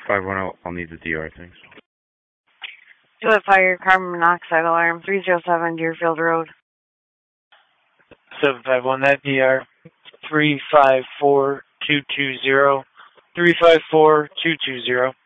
510, I'll need the DR, thanks. Do a fire carbon monoxide alarm, 307 Deerfield Road. 751, that DR, 354220. 354220.